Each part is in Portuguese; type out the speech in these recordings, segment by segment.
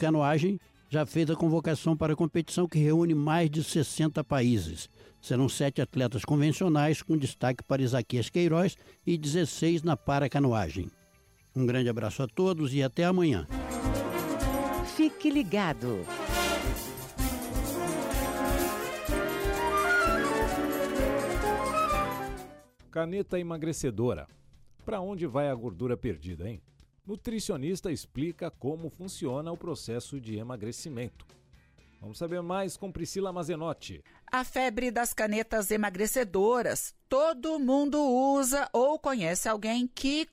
canoagem já fez a convocação para a competição que reúne mais de 60 países. Serão 7 atletas convencionais, com destaque para Isaquias Queiroz, e 16 na paracanoagem. Um grande abraço a todos e até amanhã. Fique ligado. Caneta emagrecedora. Para onde vai a gordura perdida, hein? Nutricionista explica como funciona o processo de emagrecimento. Vamos saber mais com Priscila Mazenotti. A febre das canetas emagrecedoras. Todo mundo usa ou conhece alguém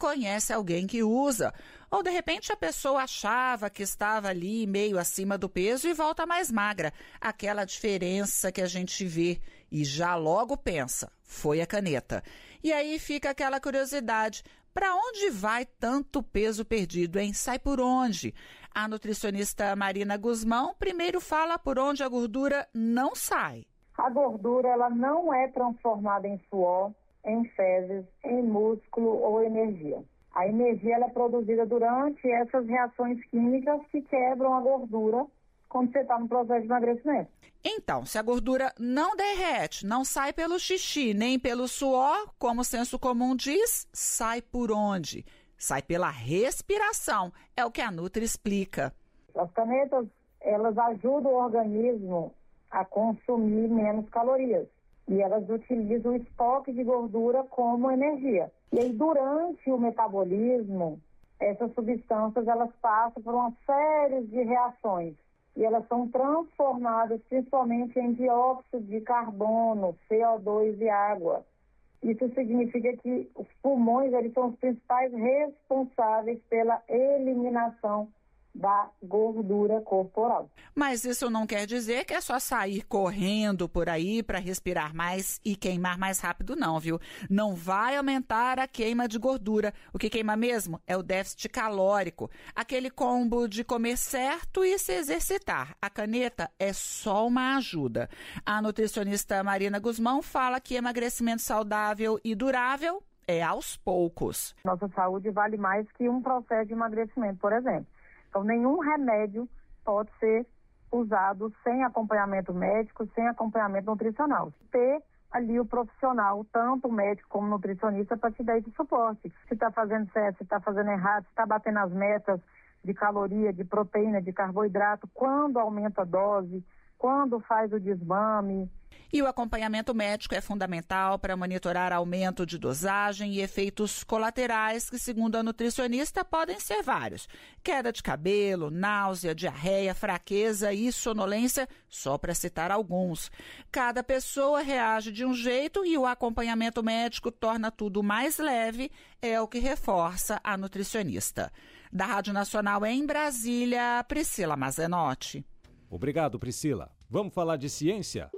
que usa. Ou, de repente, a pessoa achava que estava ali meio acima do peso e volta mais magra. Aquela diferença que a gente vê e já logo pensa, foi a caneta. E aí fica aquela curiosidade. Para onde vai tanto peso perdido, hein? Sai por onde? A nutricionista Marina Guzmão primeiro fala por onde a gordura não sai. A gordura ela não é transformada em suor, em fezes, em músculo ou energia. A energia ela é produzida durante essas reações químicas que quebram a gordura quando você está no processo de emagrecimento. Então, se a gordura não derrete, não sai pelo xixi, nem pelo suor, como o senso comum diz, sai por onde? Sai pela respiração, é o que a Nutri explica. As canetas, elas ajudam o organismo a consumir menos calorias. E elas utilizam o estoque de gordura como energia. E aí, durante o metabolismo, essas substâncias, elas passam por uma série de reações. E elas são transformadas principalmente em dióxido de carbono, CO2 e água. Isso significa que os pulmões eles são os principais responsáveis pela eliminação da gordura corporal. Mas isso não quer dizer que é só sair correndo por aí para respirar mais e queimar mais rápido, não, viu? Não vai aumentar a queima de gordura. O que queima mesmo é o déficit calórico. Aquele combo de comer certo e se exercitar. A caneta é só uma ajuda. A nutricionista Marina Guzmão fala que emagrecimento saudável e durável é aos poucos. Nossa saúde vale mais que um processo de emagrecimento, por exemplo. Então, nenhum remédio pode ser usado sem acompanhamento médico, sem acompanhamento nutricional. Ter ali o profissional, tanto o médico como o nutricionista, para te dar esse suporte. Se está fazendo certo, se está fazendo errado, se está batendo as metas de caloria, de proteína, de carboidrato, quando aumenta a dose, quando faz o desmame. E o acompanhamento médico é fundamental para monitorar aumento de dosagem e efeitos colaterais que, segundo a nutricionista, podem ser vários. Queda de cabelo, náusea, diarreia, fraqueza e sonolência, só para citar alguns. Cada pessoa reage de um jeito e o acompanhamento médico torna tudo mais leve, é o que reforça a nutricionista. Da Rádio Nacional em Brasília, Priscila Mazenotti. Obrigado, Priscila. Vamos falar de ciência?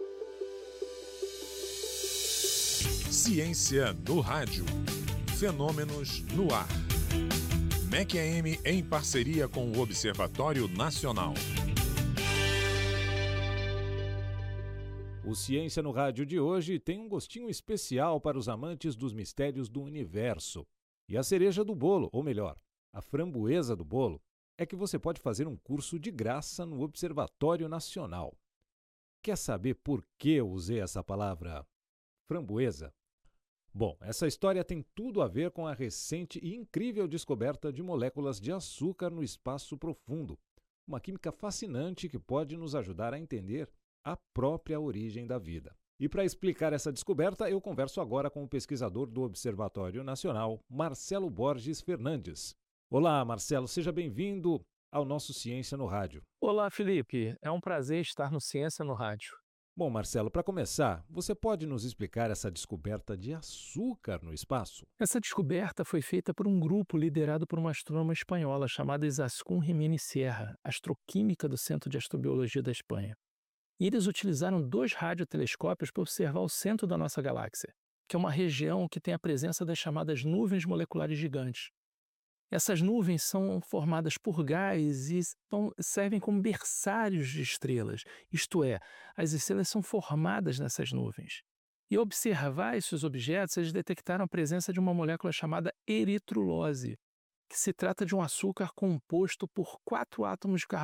Ciência no rádio. Fenômenos no ar. MEC-AM em parceria com o Observatório Nacional. O Ciência no Rádio de hoje tem um gostinho especial para os amantes dos mistérios do universo. E a cereja do bolo, ou melhor, a framboesa do bolo, é que você pode fazer um curso de graça no Observatório Nacional. Quer saber por que eu usei essa palavra framboesa? Bom, essa história tem tudo a ver com a recente e incrível descoberta de moléculas de açúcar no espaço profundo, uma química fascinante que pode nos ajudar a entender a própria origem da vida. E para explicar essa descoberta, eu converso agora com o pesquisador do Observatório Nacional, Marcelo Borges Fernandes. Olá, Marcelo, seja bem-vindo ao nosso Ciência no Rádio. Olá, Felipe. É um prazer estar no Ciência no Rádio. Bom, Marcelo, para começar, você pode nos explicar essa descoberta de açúcar no espaço? Essa descoberta foi feita por um grupo liderado por uma astrônoma espanhola chamada Izaskun Jiménez Sierra, astroquímica do Centro de Astrobiologia da Espanha. E eles utilizaram 2 radiotelescópios para observar o centro da nossa galáxia, que é uma região que tem a presença das chamadas nuvens moleculares gigantes. Essas nuvens são formadas por gás e servem como berçários de estrelas, isto é, as estrelas são formadas nessas nuvens. E ao observar esses objetos, eles detectaram a presença de uma molécula chamada eritrulose, que se trata de um açúcar composto por 4 átomos de carbono